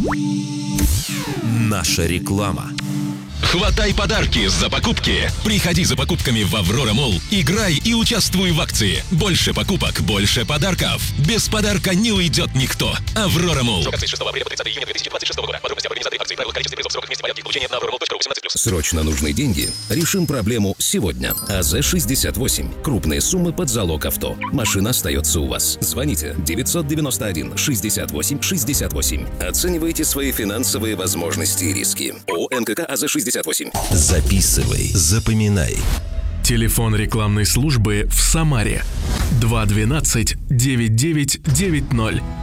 Наша реклама. Хватай подарки за покупки. Приходи за покупками в Аврора Молл, играй и участвуй в акции. Больше покупок, больше подарков. Без подарка не уйдет никто. Аврора Молл. Срок акции с 6 апреля по 30 июня 2026 года. Подробности об организации акции, правила, количество призов, сроках вместе порядке получения на avroromall.ru 18+. Срочно нужны деньги? Решим проблему сегодня. АЗ-68. Крупные суммы под залог авто. Машина остается у вас. Звоните 991 68 68. Оценивайте свои финансовые возможности и риски. ООО НКК АЗ-68. Записывай, запоминай. Телефон рекламной службы в Самаре 212 9990.